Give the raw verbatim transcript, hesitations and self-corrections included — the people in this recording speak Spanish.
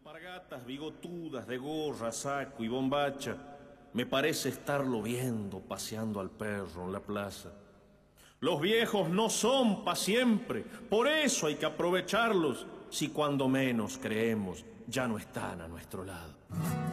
alpargatas bigotudas de gorra, saco y bombacha, me parece estarlo viendo paseando al perro en la plaza. Los viejos no son pa' siempre, por eso hay que aprovecharlos, si cuando menos creemos ya no están a nuestro lado.